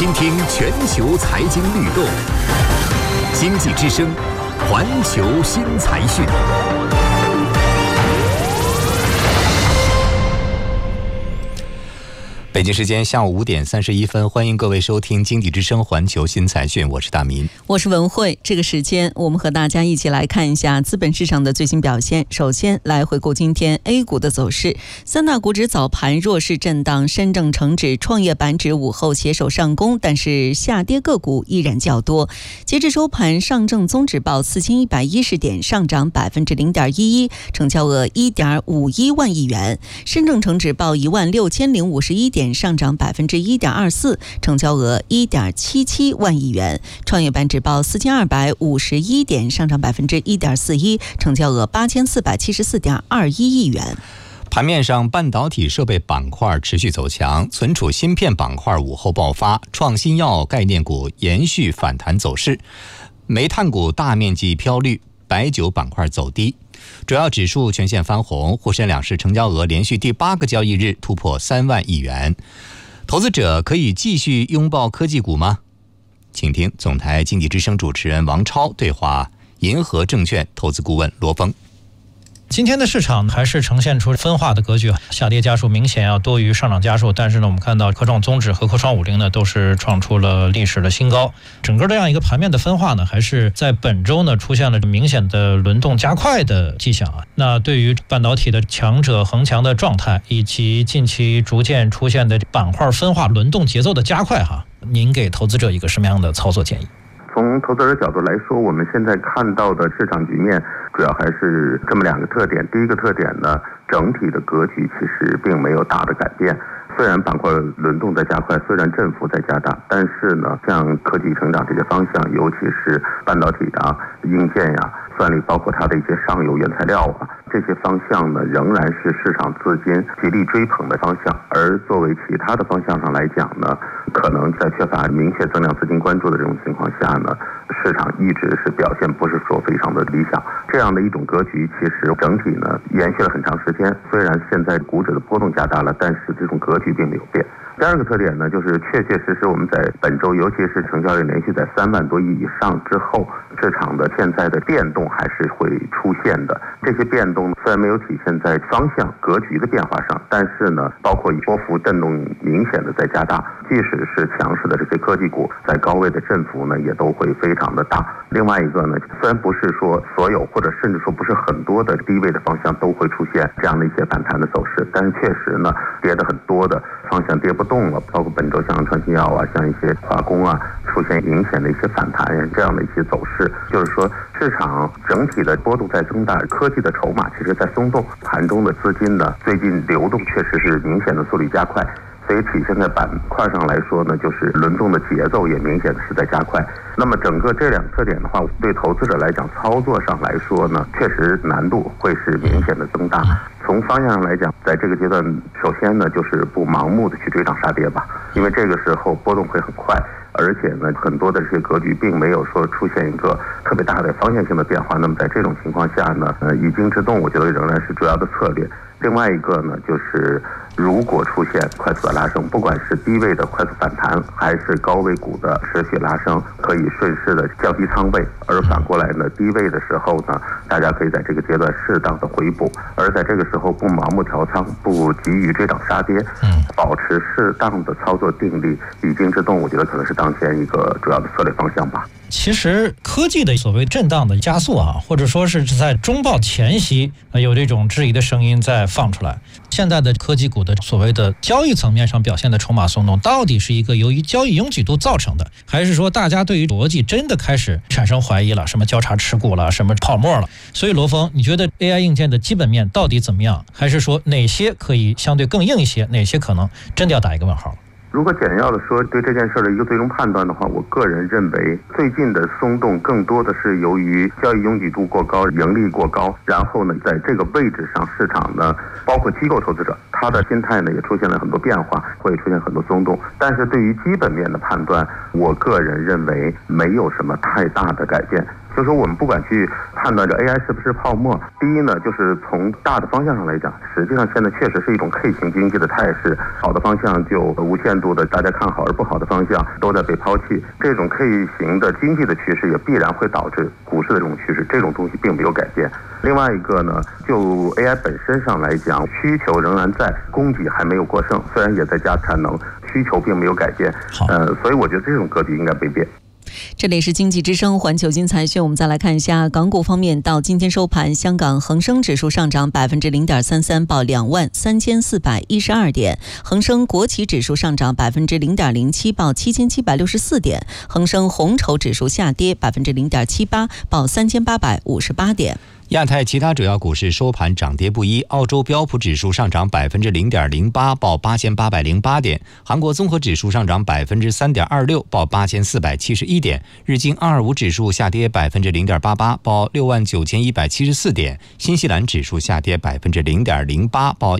倾听全球财经律动，经济之声，环球新财讯。北京时间下午5点31分，欢迎各位收听经济之声环球新财讯，我是大民， 我是文慧。这个时间我们和大家一起来看一下资本市场的最新表现。首先来回顾今天 A 股的走势，三大股指早盘弱势震荡，深证成指、创业板指午后携手上攻，但是下跌个股依然较多。截至收盘，上证综指报4110点，上涨0.11%，成交额1.51万亿元；深证成指报16051点，上涨1.24%，成交额1.77万亿元；创业板指报4251点，上涨1.41%，成交额8474.21亿元。 盘面上，半导体设备板块持续走强，存储芯片板块午后爆发，创新药概念股延续反弹走势，煤炭股大面积飘绿，白酒板块走低。主要指数全线翻红，沪深两市成交额连续第8个交易日突破3万亿元。投资者可以继续拥抱科技股吗？请听总台经济之声主持人王超对话银河证券投资顾问罗峰。 今天的市场还是呈现出分化的格局，下跌家数明显要多于上涨家数，但是呢，我们看到科创综指和科创50呢都是创出了历史的新高。整个这样一个盘面的分化呢，还是在本周呢出现了明显的轮动加快的迹象啊。那对于半导体的强者恒强的状态，以及近期逐渐出现的板块分化轮动节奏的加快您给投资者一个什么样的操作建议？ 从投资者角度来说，我们现在看到的市场局面主要还是这么2个特点。第一个特点呢，整体的格局其实并没有大的改变。虽然板块轮动在加快，虽然振幅在加大，但是呢，像科技成长这些方向，尤其是半导体硬件算力，包括它的一些上游原材料这些方向呢，仍然是市场资金极力追捧的方向。而作为其他的方向上来讲呢，可能在缺乏明确增量资金关注的这种情况下呢，市场一直是表现不是说非常的理想。这样的一种格局，其实整体呢延续了很长时间。虽然现在股指的波动加大了，但是这种格局并没有变。第二个特点呢，就是确确实实我们在本周，尤其是成交量连续在3万多亿以上之后，市场的现在的变动还是会出现的。这些变动虽然没有体现在方向格局的变化上，但是呢，包括波幅震动明显的在加大，即使是强势的这些科技股，在高位的振幅呢也都会非常的大。另外一个呢，虽然不是说所有，或者甚至说不是很多的低位的方向都会出现这样的一些反弹的走势，但是确实呢，跌的很多的方向跌不动了，包括本周像创新药像一些化工出现明显的一些反弹这样的一些走势，就是说市场整体的波动在增大，科技的筹码其实在松动，盘中的资金呢最近流动确实是明显的速率加快，所以体现在板块上来说呢，就是轮动的节奏也明显的是在加快。那么整个这2个特点的话，对投资者来讲，操作上来说呢，确实难度会是明显的增大。从方向上来讲，在这个阶段，首先呢就是不盲目的去追涨杀跌吧，因为这个时候波动会很快，而且呢很多的这些格局并没有说出现一个特别大的方向性的变化。那么在这种情况下呢，以静制动，我觉得仍然是主要的策略。另外一个呢，就是如果出现快速的拉升，不管是低位的快速反弹，还是高位股的持续拉升，可以顺势的降低仓位。而反过来呢，低位的时候呢，大家可以在这个阶段适当的回补，而在这个时候不盲目调仓，不急于追涨杀跌，保持适当的操作定力，以静制动，我觉得可能是当前一个主要的策略方向吧。 其实科技的所谓震荡的加速或者说是在中报前夕有这种质疑的声音在放出来。现在的科技股的所谓的交易层面上表现的筹码松动，到底是一个由于交易拥挤度造成的，还是说大家对于逻辑真的开始产生怀疑了，什么交叉持股了，什么泡沫了？所以罗峰，你觉得 AI 硬件的基本面到底怎么样？还是说哪些可以相对更硬一些，哪些可能真的要打一个问号？ 如果简要的说对这件事的一个最终判断的话，我个人认为最近的松动更多的是由于交易拥挤度过高，盈利过高，然后呢在这个位置上市场呢包括机构投资者他的心态呢也出现了很多变化，会出现很多松动。但是对于基本面的判断，我个人认为没有什么太大的改变。 所以说我们不管去判断这 AI 是不是泡沫，第一呢，就是从大的方向上来讲，实际上现在确实是一种 K 型经济的态势，好的方向就无限度的大家看好，而不好的方向都在被抛弃。这种 K 型的经济的趋势也必然会导致股市的这种趋势，这种东西并没有改变。另外一个呢，就 AI 本身上来讲，需求仍然在，供给还没有过剩，虽然也在加产能，需求并没有改变。所以我觉得这种格局应该没变。 这里是经济之声环球经财讯，我们再来看一下港股方面。到今天收盘，香港恒生指数上涨0.33%，报23412点；恒生国企指数上涨0.07%，报7764点；恒生红筹指数下跌0.78%，报3858点。 亚太其他主要股市收盘涨跌不一，澳洲标普指数上涨0.08%，报8808点；韩国综合指数上涨3.26%，报8471点；日经225指数下跌0.88%，报69174点；新西兰指数下跌0.08%，报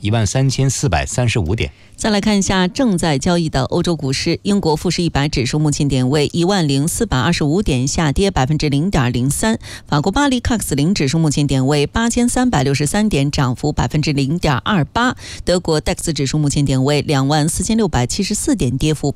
13435点。 再来看一下正在交易的欧洲股市，英国富时100指数目前点位10425点，下跌0.03%；法国巴黎 CAC 指数目前点位8363点，涨幅0.28%；德国 DAX 指数目前点位24674点，跌幅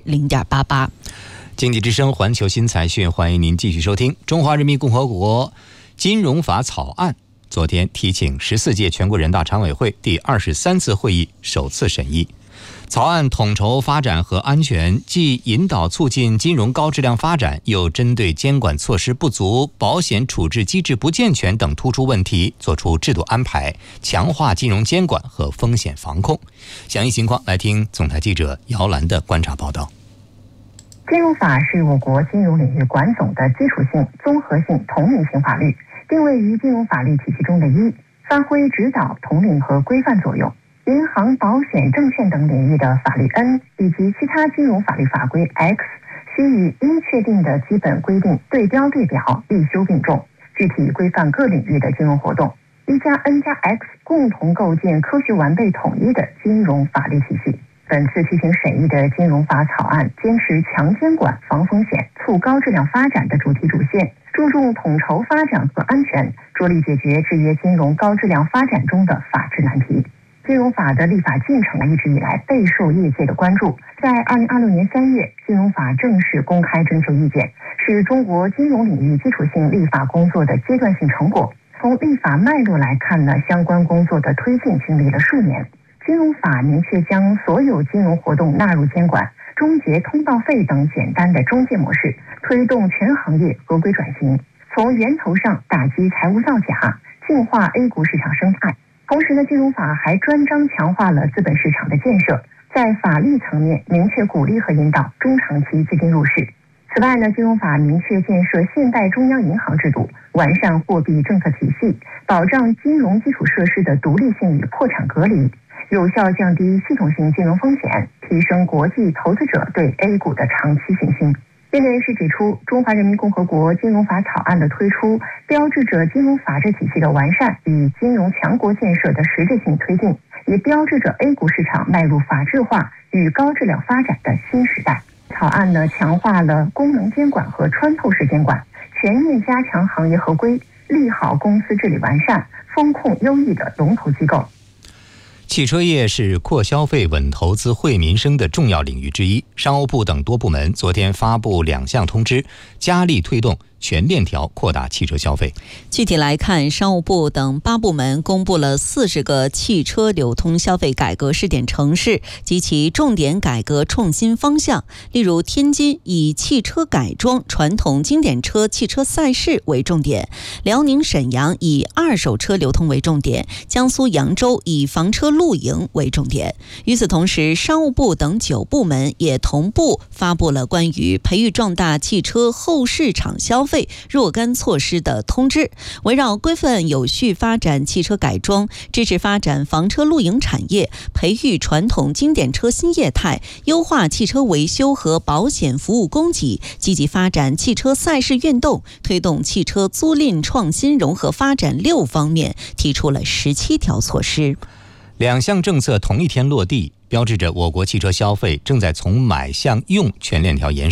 0.88%。 经济之声环球新财讯，欢迎您继续收听。中华人民共和国金融法草案昨天提请14届全国人大常委会第23次会议首次审议。草案统筹发展和安全，既引导促进金融高质量发展，又针对监管措施不足、保险处置机制不健全等突出问题作出制度安排，强化金融监管和风险防控。详细情况来听总台记者姚兰的观察报道。 金融法是我国金融领域管总的基础性、综合性、统领性法律，定位于金融法律体系中的一，发挥指导、统领和规范作用。银行、保险、证券等领域的法律 N 以及其他金融法律法规 X， 需与应确定的基本规定对标对表，必修并重，具体规范各领域的金融活动。1+N+X 共同构建科学完备统一的金融法律体系。本次提请审议的金融法草案坚持强监管、防风险、促高质量发展的主题主线，注重统筹发展和安全，着力解决制约金融高质量发展中的法治难题。金融法的立法进程一直以来备受业界的关注。在2026年3月，金融法正式公开征求意见，是中国金融领域基础性立法工作的阶段性成果。从立法脉络来看呢，相关工作的推进经历了数年。金融法明确将所有金融活动纳入监管，终结通道费等简单的中介模式，推动全行业合规转型，从源头上打击财务造假，净化 A 股市场生态。同时呢，金融法还专章强化了资本市场的建设，在法律层面明确鼓励和引导中长期资金入市。此外呢，金融法明确建设现代中央银行制度，完善货币政策体系，保障金融基础设施的独立性与破产隔离，有效降低系统性金融风险，提升国际投资者对 A 股的长期信心。业内人士指出，中华人民共和国金融法草案的推出，标志着金融法治体系的完善与金融强国建设的实质性推进，也标志着 A 股市场迈入法治化与高质量发展的新时代。草案呢，强化了功能监管和穿透式监管，全面加强行业合规，利好公司治理完善、风控优异的龙头机构。 汽车业是扩消费、稳投资、惠民生的重要领域之一。商务部等多部门昨天发布2项通知，加力推动全链条扩大汽车消费。 具体来看，商务部等8部门公布了40个汽车流通消费改革试点城市及其重点改革创新方向。例如，天津以汽车改装、传统经典车汽车赛事为重点，辽宁沈阳以二手车流通为重点，江苏扬州以房车露营为重点。与此同时，商务部等9部门也同步发布了关于培育壮大汽车后市场消费若干措施的通知，围绕规范有序发展汽车改装，支持发展房车露营产业，培育传统经典车新业态，优化汽车维修和保险服务供给，积极发展汽车赛事运动，推动汽车租赁创新融合发展6方面，提出了17条措施。 2项政策同一天落地，标志着我国汽车消费正在从买向用全链条延伸。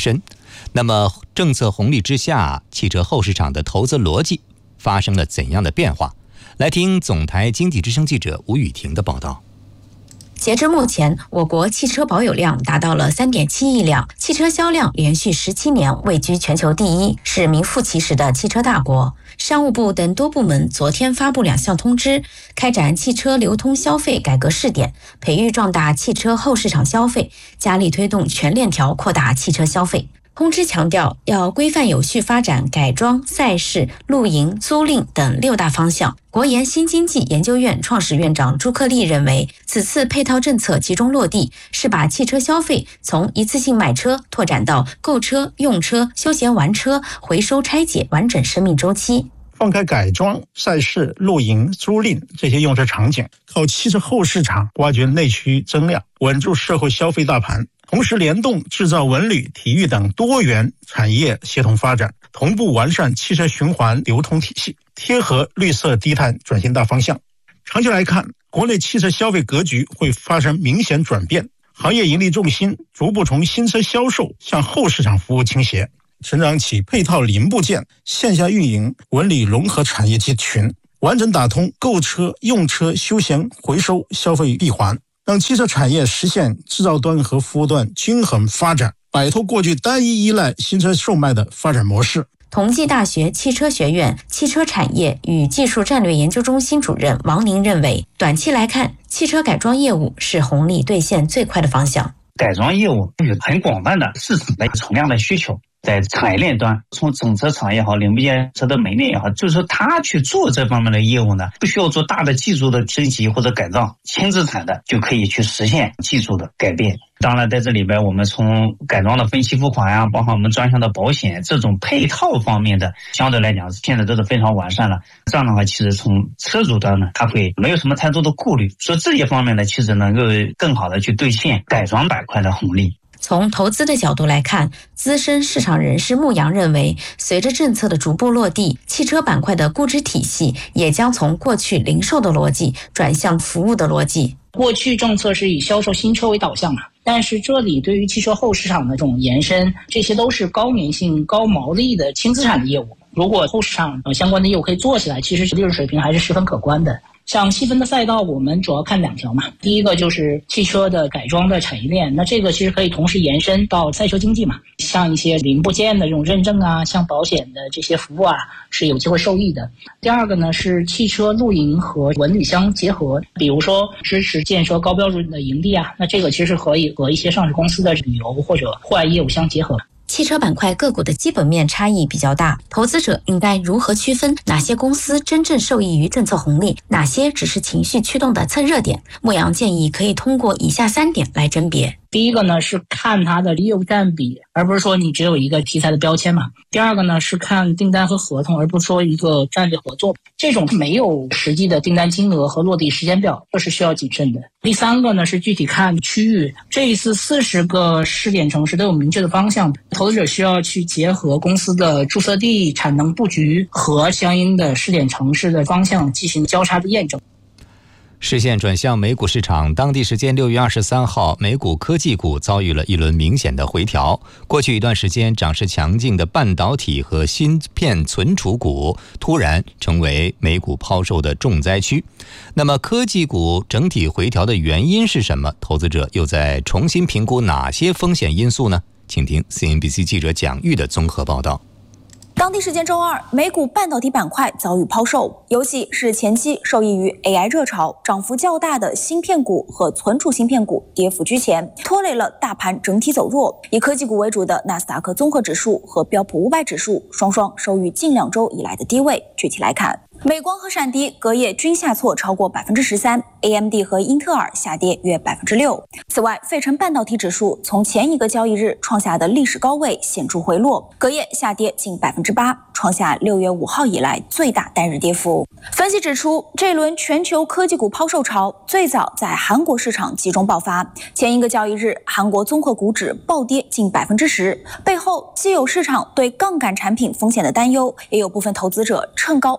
那么政策红利之下，汽车后市场的投资逻辑发生了怎样的变化？来听总台经济之声记者吴雨婷的报道。 截至目前，我国汽车保有量达到了 3.7 亿辆，汽车销量连续17年位居全球第一，是名副其实的汽车大国。商务部等多部门昨天发布2项通知，开展汽车流通消费改革试点，培育壮大汽车后市场消费，加力推动全链条扩大汽车消费。通知强调，要规范有序发展改装、赛事、露营、租赁等6大方向。国研新经济研究院创始院长朱克利认为，此次配套政策集中落地，是把汽车消费从一次性买车拓展到购车、用车、休闲玩车、回收拆解完整生命周期。 放开改装、赛事、露营、租赁这些用车场景，靠汽车后市场挖掘内需增量，稳住社会消费大盘。同时联动制造、文旅、体育等多元产业协同发展，同步完善汽车循环流通体系，贴合绿色低碳转型大方向。长期来看，国内汽车消费格局会发生明显转变，行业盈利重心逐步从新车销售向后市场服务倾斜，成长起配套零部件、线下运营、文旅融合产业集群，完整打通购车、用车、休闲、回收消费闭环，让汽车产业实现制造端和服务端均衡发展，摆脱过去单一依赖新车售卖的发展模式。 同济大学汽车学院汽车产业与技术战略研究中心主任王宁认为，短期来看，汽车改装业务是红利兑现最快的方向。 改装业务有很广泛的市场的存量的需求，在产业链端，从整车厂也好，零部件车的门店也好，就是说他去做这方面的业务呢，不需要做大的技术的升级或者改造，轻资产的就可以去实现技术的改变。当然在这里边，我们从改装的分期付款呀，包括我们专项的保险这种配套方面的，相对来讲现在都是非常完善了。这样的话，其实从车主端呢，他会没有什么太多的顾虑，所以这些方面呢，其实能够更好的去兑现改装板块的红利。 从投资的角度来看，资深市场人士牧羊认为，随着政策的逐步落地，汽车板块的估值体系也将从过去零售的逻辑转向服务的逻辑。 过去政策是以销售新车为导向嘛，但是这里对于汽车后市场的这种延伸，这些都是高粘性、高毛利的轻资产的业务。如果后市场相关的业务可以做起来，其实利润水平还是十分可观的。像细分的赛道，我们主要看2条嘛。第一个就是汽车的改装的产业链，那这个其实可以同时延伸到赛车经济嘛，像一些零部件的这种认证啊，像保险的这些服务啊，是有机会受益的。第二个呢是汽车露营和文旅相结合，比如说支持建设高标准的营地啊，那这个其实可以和一些上市公司的旅游或者户外业务相结合。 汽车板块个股的基本面差异比较大，投资者应该如何区分哪些公司真正受益于政策红利，哪些只是情绪驱动的蹭热点？牧羊建议可以通过以下3点来甄别。 第一个呢是看它的业务占比，而不是说你只有一个题材的标签嘛。第二个呢是看订单和合同，而不是说一个战略合作，这种没有实际的订单金额和落地时间表，这是需要谨慎的。第三个呢是具体看区域，这一次40个试点城市都有明确的方向，投资者需要去结合公司的注册地、产能布局和相应的试点城市的方向进行交叉的验证。 视线转向美股市场，当地时间6月23号，美股科技股遭遇了一轮明显的回调。过去一段时间涨势强劲的半导体和芯片存储股突然成为美股抛售的重灾区。那么科技股整体回调的原因是什么？投资者又在重新评估哪些风险因素呢？请听 CNBC 记者蒋玉的综合报道。 当地时间周二，美股半导体板块遭遇抛售，尤其是前期受益于 AI 热潮、涨幅较大的芯片股和存储芯片股跌幅居前，拖累了大盘整体走弱。以科技股为主的纳斯达克综合指数和标普500指数双双收于近2周以来的低位。具体来看，美光和闪迪隔夜均下挫超过 13%， AMD 和英特尔下跌约 6%。 此外，费城半导体指数从前一个交易日创下的历史高位显著回落，隔夜下跌近 8%， 创下6月5号以来最大单日跌幅。分析指出，这轮全球科技股抛售潮最早在韩国市场集中爆发，前一个交易日韩国综合股指暴跌近 10%， 背后既有市场对杠杆产品风险的担忧，也有部分投资者趁高获利了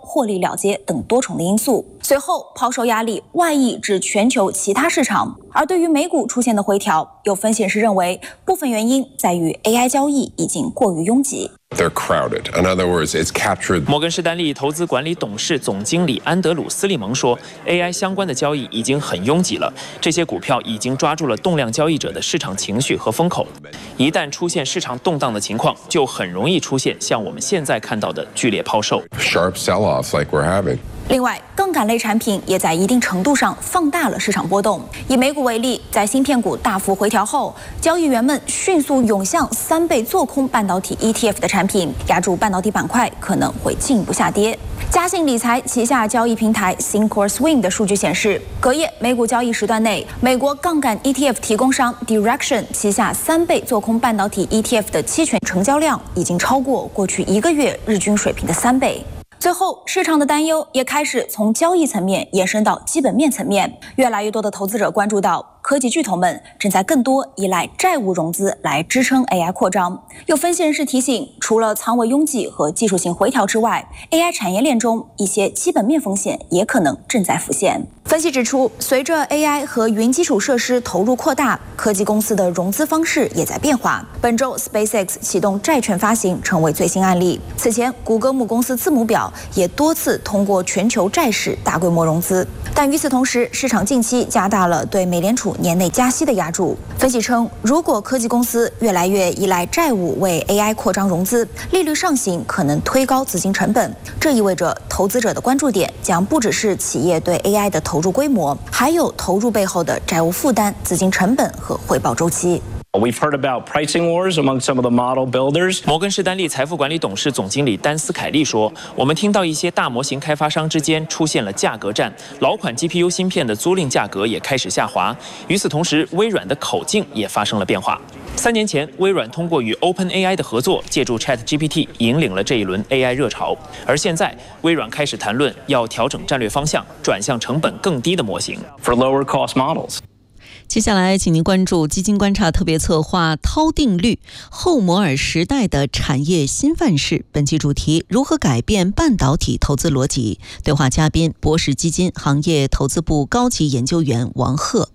了结等多重的因素。随后抛售压力外溢至全球其他市场，而对于美股出现的回调，有分析师认为部分原因在于 AI 交易已经过于拥挤。 They're crowded. In other words, it's captured. 摩根士丹利投资管理董事总经理安德鲁斯利蒙说 ，AI 相关的交易已经很拥挤了，这些股票已经抓住了动量交易者的市场情绪和风口。一旦出现市场动荡的情况，就很容易出现像我们现在看到的剧烈抛售。 Sharp sell-offs like we're having. 另外，杠杆类产品也在一定程度上放大了市场波动。以美股为例，在芯片股大幅回调后，交易员们迅速涌向3倍做空半导体 ETF 的产品，压住半导体板块可能会进一步下跌。嘉信理财旗下交易平台 Thinkorswim 的数据显示，隔夜美股交易时段内，美国杠杆 ETF 提供商 Direction 旗下3倍做空半导体 ETF 的期权成交量已经超过过去1个月日均水平的3倍。最后，市场的担忧也开始从交易层面延伸到基本面层面，越来越多的投资者关注到科技巨头们正在更多依赖债务融资来支撑 AI 扩张。有分析人士提醒，除了仓位拥挤和技术性回调之外， AI 产业链中一些基本面风险也可能正在浮现。分析指出，随着 AI 和云基础设施投入扩大，科技公司的融资方式也在变化。本周 SpaceX 启动债券发行成为最新案例。此前，谷歌母公司字母表也多次通过全球债市大规模融资。但与此同时，市场近期加大了对美联储年内加息的压注。分析称，如果科技公司越来越依赖债务为 AI 扩张融资，利率上行可能推高资金成本。这意味着投资者的关注点将不只是企业对 AI 的投入规模，还有投入背后的债务负担、资金成本和回报周期。 We've heard about pricing wars among some of the model builders. 摩根士丹利财富管理董事总经理丹斯凯利说，我们听到一些大模型开发商之间出现了价格战，老款 GPU 芯片的租赁价格也开始下滑。与此同时，微软的口径也发生了变化。3年前，微软通过与 OpenAI 的合作，借助 ChatGPT 引领了这一轮 AI 热潮。而现在，微软开始谈论要调整战略方向，转向成本更低的模型。 For lower cost models. 接下来，请您关注基金观察特别策划涛定律后摩尔时代的产业新范式。本期主题：如何改变半导体投资逻辑？对话嘉宾：博时基金行业投资部高级研究员王鹤。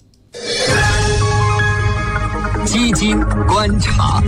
基金观察。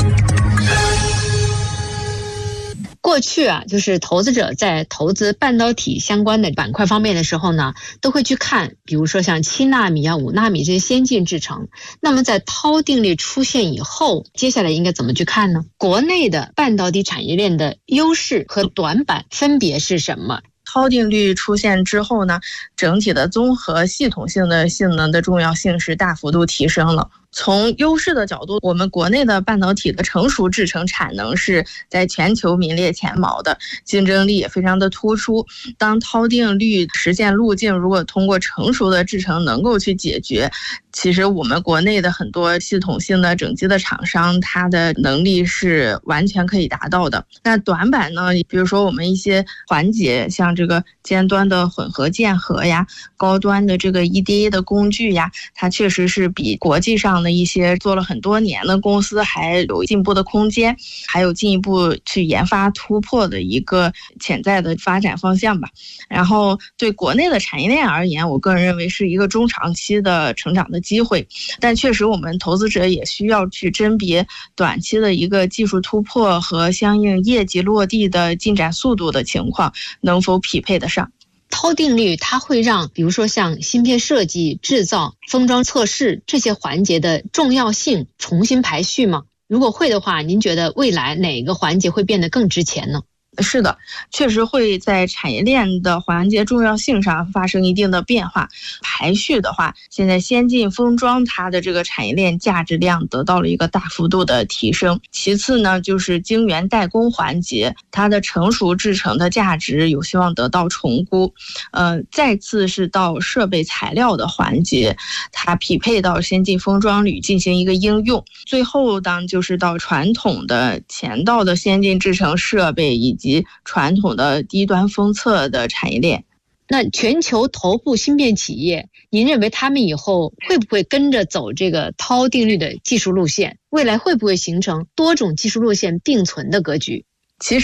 过去就是投资者在投资半导体相关的板块方面的时候呢，都会去看，比如说像7纳米5纳米这些先进制程。那么在涛定律出现以后，接下来应该怎么去看呢？国内的半导体产业链的优势和短板分别是什么？ 涛定律出现之后呢，整体的综合系统性的性能的重要性是大幅度提升了。从优势的角度，我们国内的半导体的成熟制程产能是在全球名列前茅的，竞争力也非常的突出。当涛定律实现路径如果通过成熟的制程能够去解决，其实我们国内的很多系统性的整机的厂商，它的能力是完全可以达到的。那短板呢，比如说我们一些环节，像这个尖端的混合键合呀，高端的这个 EDA 的工具呀，它确实是比国际上的一些做了很多年的公司还有进步的空间，还有进一步去研发突破的一个潜在的发展方向吧。然后对国内的产业链而言，我个人认为是一个中长期的成长的机会，但确实我们投资者也需要去甄别短期的一个技术突破和相应业绩落地的进展速度的情况能否匹配得上。 涛定律它会让比如说像芯片设计、制造、封装测试这些环节的重要性重新排序吗？如果会的话，您觉得未来哪个环节会变得更值钱呢？ 是的，确实会在产业链的环节重要性上发生一定的变化。排序的话，现在先进封装它的这个产业链价值量得到了一个大幅度的提升。其次呢，就是晶圆代工环节，它的成熟制程的价值有希望得到重估。再次是到设备材料的环节，它匹配到先进封装率进行一个应用。最后呢，就是到传统的前道的先进制程设备以及传统的低端封测的产业链。 那全球头部芯片企业，您认为他们以后会不会跟着走这个涛定律的技术路线？未来会不会形成多种技术路线并存的格局？ 其实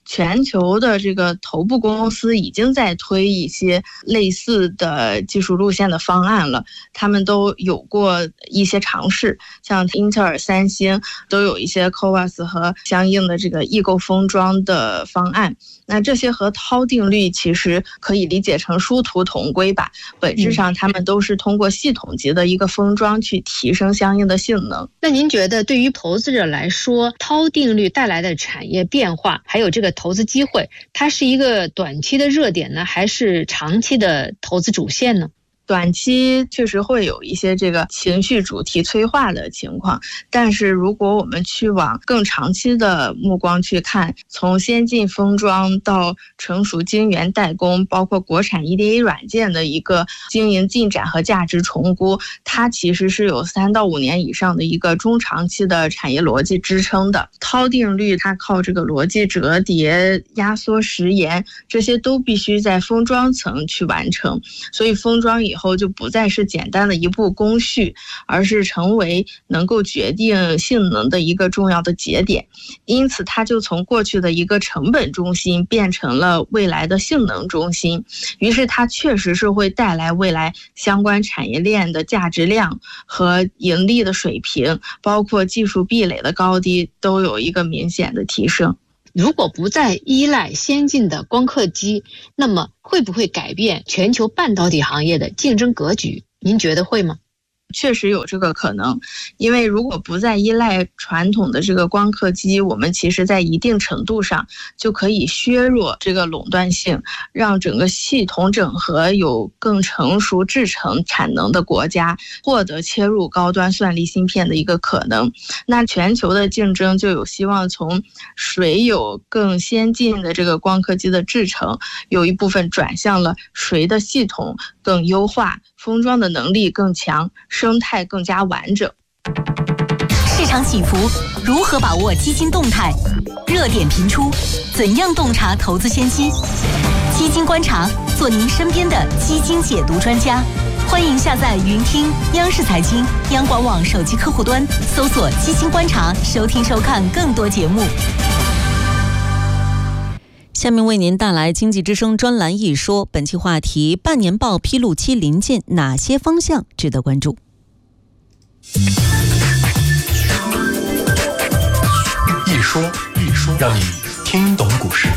全球的这个头部公司已经在推一些类似的技术路线的方案了，他们都有过一些尝试，像英特尔、三星都有一些 CoWoS 和相应的这个异构封装的方案。那这些和涛定律其实可以理解成殊途同归吧，本质上他们都是通过系统级的一个封装去提升相应的性能。 那您觉得对于投资者来说，涛定律带来的产业变化还有这个投资机会，它是一个短期的热点呢，还是长期的投资主线呢？ 短期确实会有一些这个情绪主题催化的情况，但是如果我们去往更长期的目光去看，从先进封装到成熟晶圆代工，包括国产 EDA 软件的一个经营进展和价值重估，它其实是有3到5年以上的一个中长期的产业逻辑支撑的。涛定律它靠这个逻辑折叠、压缩时延，这些都必须在封装层去完成，所以封装以后就不再是简单的一步工序，而是成为能够决定性能的一个重要的节点。因此它就从过去的一个成本中心变成了未来的性能中心，于是它确实是会带来未来相关产业链的价值量和盈利的水平，包括技术壁垒的高低都有一个明显的提升。 如果不再依赖先进的光刻机，那么会不会改变全球半导体行业的竞争格局？您觉得会吗？ 确实有这个可能，因为如果不再依赖传统的这个光刻机，我们其实在一定程度上就可以削弱这个垄断性，让整个系统整合有更成熟制程产能的国家获得切入高端算力芯片的一个可能。那全球的竞争就有希望从谁有更先进的这个光刻机的制程，有一部分转向了谁的系统更优化，封装的能力更强，生态更加完整。 市场起伏，如何把握基金动态？热点频出，怎样洞察投资先机？基金观察，做您身边的基金解读专家。欢迎下载云听央视财经、央广网手机客户端，搜索基金观察，收听收看更多节目。 下面为您带来经济之声专栏一说，本期话题：半年报披露期临近，哪些方向值得关注？ 一说，让你听懂股市。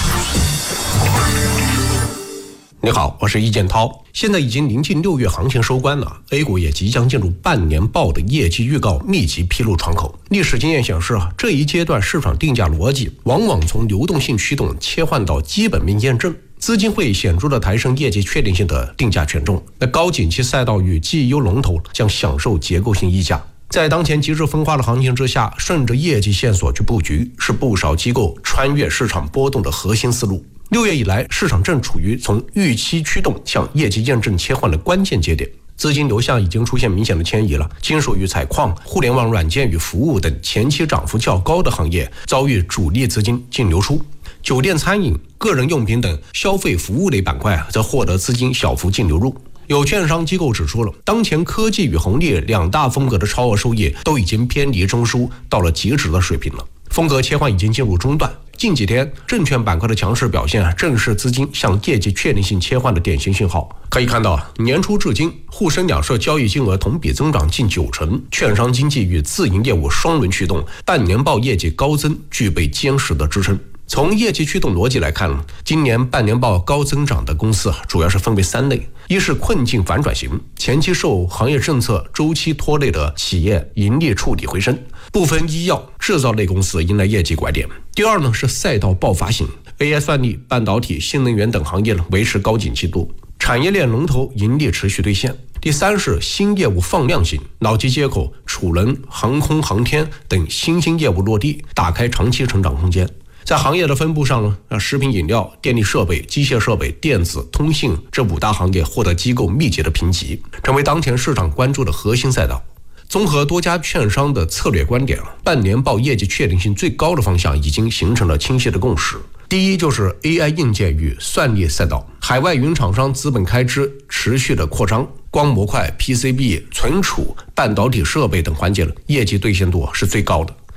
你好，我是易建涛。现在已经临近6月行情收官了 ，A 股也即将进入半年报的业绩预告密集披露窗口。历史经验显示这一阶段市场定价逻辑往往从流动性驱动切换到基本面验证，资金会显著的抬升业绩确定性的定价权重。那高景气赛道与 GEU 龙头将享受结构性溢价。在当前极致分化的行情之下，顺着业绩线索去布局，是不少机构穿越市场波动的核心思路。6月以来，市场正处于从预期驱动向业绩验证切换的关键节点，资金流向已经出现明显的迁移了。金属与采矿、互联网软件与服务等前期涨幅较高的行业遭遇主力资金净流出，酒店、餐饮、个人用品等消费服务类板块则获得资金小幅净流入。有券商机构指出了，当前科技与红利两大风格的超额收益都已经偏离中枢，到了极值的水平了，风格切换已经进入中段。近几天证券板块的强势表现正是资金向业绩确定性切换的典型信号。可以看到，年初至今沪深两市交易金额同比增长近90%，券商经纪与自营业务双轮驱动，半年报业绩高增具备坚实的支撑。从业绩驱动逻辑来看，今年半年报高增长的公司主要是分为3类：一是困境反转型，前期受行业政策周期拖累的企业盈利触底回升，部分医药、制造类公司迎来业绩拐点；第二呢是赛道爆发型 ，AI 算力、半导体、新能源等行业维持高景气度，产业链龙头盈利持续兑现；第三是新业务放量型，脑机接口、储能、航空航天等新兴业务落地，打开长期成长空间。在行业的分布上呢，食品饮料、电力设备、机械设备、电子、通信这5大行业获得机构密集的评级，成为当前市场关注的核心赛道。综合多家券商的策略观点，半年报业绩确定性最高的方向已经形成了清晰的共识。第一就是 AI 硬件与算力赛道，海外云厂商资本开支持续的扩张，光模块、PCB、存储、半导体设备等环节业绩兑现度是最高的。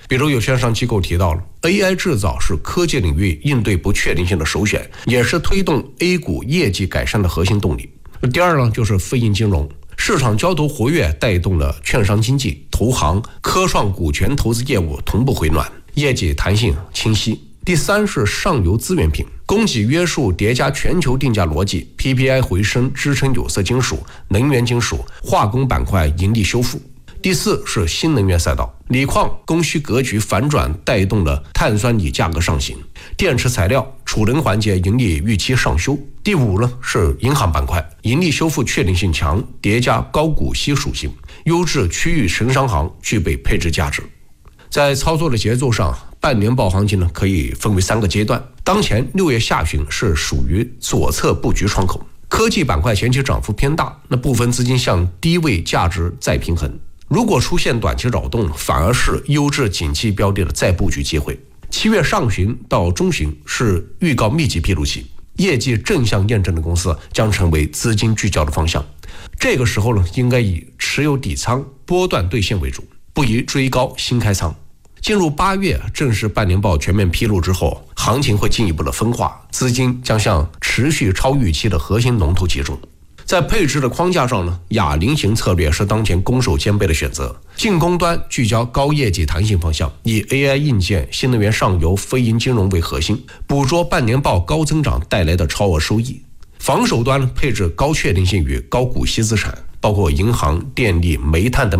比如有券商机构提到了 AI 制造是科技领域应对不确定性的首选，也是推动 A 股业绩改善的核心动力。第二呢，就是非银金融，市场交投活跃带动了券商经纪、投行、科创股权投资业务同步回暖，业绩弹性清晰。第三是上游资源品，供给约束叠加全球定价逻辑 ，PPI 回升支撑有色金属、能源金属、化工板块盈利修复。第四是新能源赛道，锂矿供需格局反转带动了碳酸锂价格上行，电池材料、储能环节盈利预期上修。第五呢是银行板块，盈利修复确定性强，叠加高股息属性，优质区域城商行具备配置价值。在操作的节奏上，半年报行情呢可以分为3个阶段。当前6月下旬是属于左侧布局窗口，科技板块前期涨幅偏大，那部分资金向低位价值再平衡。如果出现短期扰动，反而是优质景气标的的再布局机会。7月上旬到中旬是预告密集披露期，业绩正向验证的公司将成为资金聚焦的方向。这个时候呢，应该以持有底仓、波段兑现为主，不宜追高新开仓。进入8月，正式半年报全面披露之后，行情会进一步的分化，资金将向持续超预期的核心龙头集中。在配置的框架上呢，哑铃型策略是当前攻守兼备的选择。进攻端聚焦高业绩弹性方向，以 AI 硬件、新能源上游、非银金融为核心，捕捉半年报高增长带来的超额收益。防守端配置高确定性与高股息资产，包括银行、电力、煤炭等